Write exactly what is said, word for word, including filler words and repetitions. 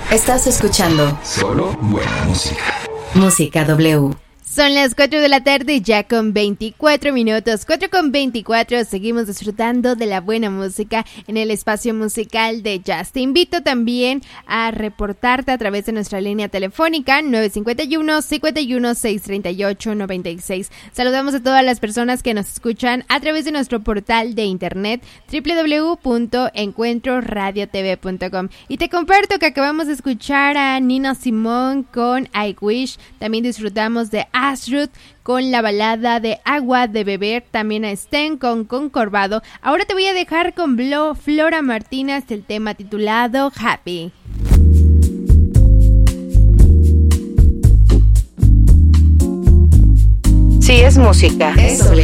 Estás escuchando solo buena música. Música W. Son las cuatro de la tarde ya con veinticuatro minutos, cuatro con veinticuatro, seguimos disfrutando de la buena música en el espacio musical de Jazz. Te invito también a reportarte a través de nuestra línea telefónica nueve cinco uno, cinco uno, seis tres ocho, nueve seis. Saludamos a todas las personas que nos escuchan a través de nuestro portal de internet doble u doble u doble u punto encuentro radio t v punto com. Y te comparto que acabamos de escuchar a Nina Simone con I Wish, también disfrutamos de Asruth con la balada de Agua de Beber, también a Sten con Concorvado. Ahora te voy a dejar con Blo, Flora Martínez, el tema titulado Happy. Si es música, es W.